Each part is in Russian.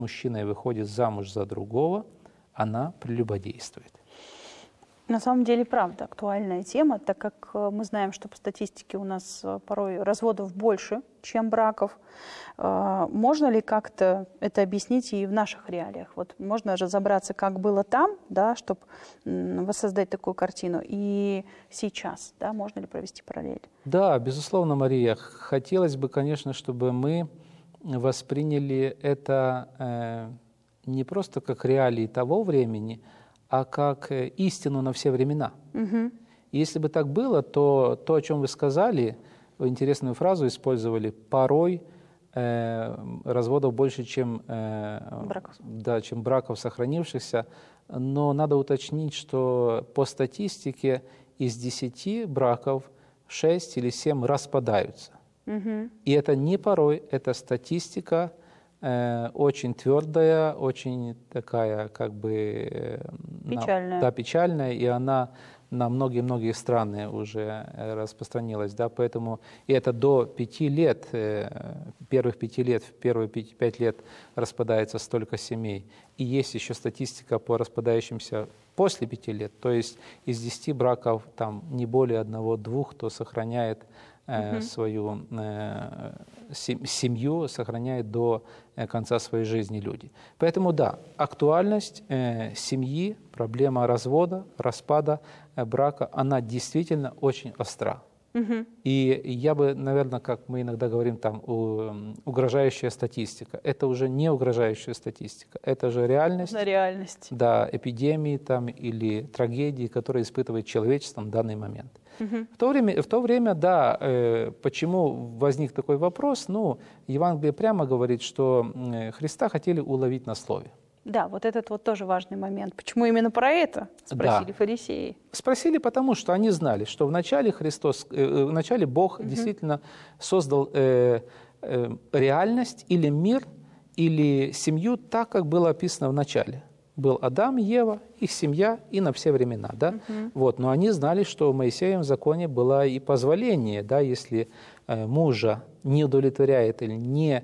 мужчина выходит замуж за другого, она прелюбодействует. На самом деле, правда, актуальная тема, так как мы знаем, что по статистике у нас порой разводов больше, чем браков. Можно ли как-то это объяснить и в наших реалиях? Вот можно разобраться, как было там, да, чтобы воссоздать такую картину, и сейчас, да, можно ли провести параллель? Да, безусловно, Мария. Хотелось бы, конечно, чтобы мы восприняли это не просто как реалии того времени, а как истину на все времена. Угу. Если бы так было, то, о чем вы сказали, вы интересную фразу использовали, порой разводов больше, чем браков сохранившихся. Но надо уточнить, что по статистике из 10 браков 6 или 7 распадаются. Угу. И это не порой, это статистика очень твердая, очень такая как бы печальная. Да, печальная, и она на многие-многие страны уже распространилась, да, поэтому и это до 5 лет, первые 5 лет распадается столько семей. И есть еще статистика по распадающимся после 5 лет, то есть из 10 браков там не более 1-2, кто сохраняет свою семью, сохраняет до конца своей жизни люди. Поэтому да, актуальность семьи, проблема развода, распада брака, она действительно очень остра. Угу. И я бы, наверное, как мы иногда говорим, там, угрожающая статистика. Это уже не угрожающая статистика, это же реальность. Реальность. Да, эпидемии там, или трагедии, которые испытывает человечество в данный момент. Угу. В то время, да, почему возник такой вопрос? Ну, Евангелие прямо говорит, что Христа хотели уловить на слове. Да, вот этот вот тоже важный момент. Почему именно про это спросили фарисеи? Спросили, потому что они знали, что вначале Бог действительно создал реальность или мир, или семью так, как было описано в начале. Был Адам, Ева, их семья и на все времена. Да? Вот. Но они знали, что в Моисеевом законе было и позволение, да, если мужа не удовлетворяет или не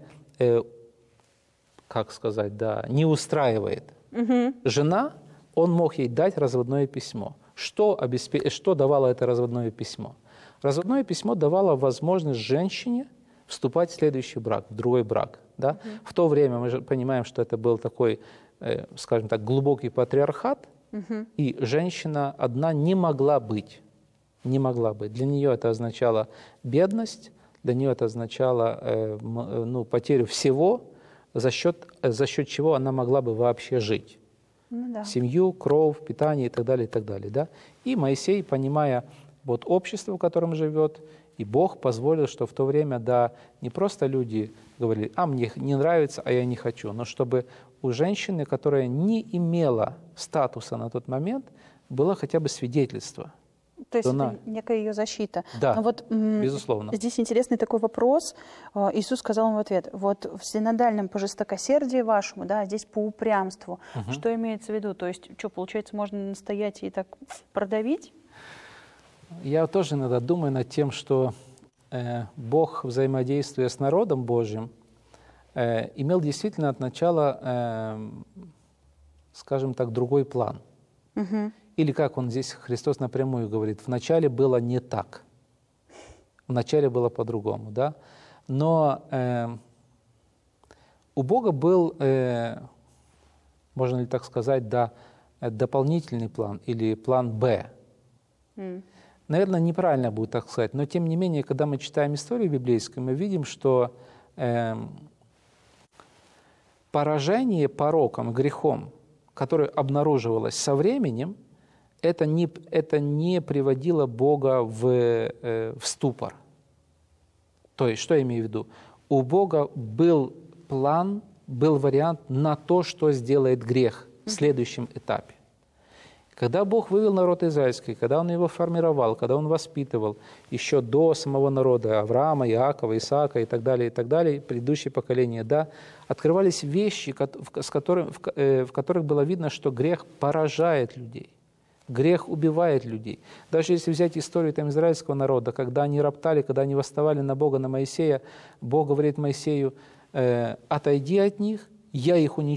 не устраивает жена, он мог ей дать разводное письмо. Что давало это разводное письмо? Разводное письмо давало возможность женщине вступать в следующий брак, в другой брак. Да? В то время мы же понимаем, что это был такой, скажем так, глубокий патриархат, и женщина одна не могла быть. Не могла быть. Для нее это означало бедность, для нее это означало потерю всего, за счет чего она могла бы вообще жить. Ну, да. Семью, кровь, питание и так далее, и так далее. Да? И Моисей, понимая вот общество, в котором живет, и Бог позволил, что в то время, да, не просто люди говорили, мне не нравится, а я не хочу, но чтобы у женщины, которая не имела статуса на тот момент, было хотя бы свидетельство. То есть это некая ее защита. Да, но вот, безусловно. Здесь интересный такой вопрос. Иисус сказал им в ответ, вот в синодальном по жестокосердии вашему, да, здесь по упрямству. Что имеется в виду? То есть, что, получается, можно настоять и так продавить? Я тоже иногда думаю над тем, что Бог, взаимодействуя с народом Божьим, имел действительно от начала, скажем так, другой план. Или как он здесь, Христос напрямую говорит, вначале было не так, вначале было по-другому, да? Но у Бога был, можно ли так сказать, да, дополнительный план или план «Б». Наверное, неправильно будет так сказать, но тем не менее, когда мы читаем историю библейскую, мы видим, что поражение пороком, грехом, которое обнаруживалось со временем, это не приводило Бога в ступор. То есть, что я имею в виду? У Бога был план, был вариант на то, что сделает грех в следующем этапе. Когда Бог вывел народ израильский, когда Он его формировал, когда Он воспитывал, еще до самого народа, Авраама, Иакова, Исаака и так далее, предыдущие поколения, да, открывались вещи, в которых было видно, что грех поражает людей. Грех убивает людей. Даже если взять историю израильского народа, когда они роптали, когда они восставали на Бога, на Моисея, Бог говорит Моисею, отойди от них, я их уничтожу.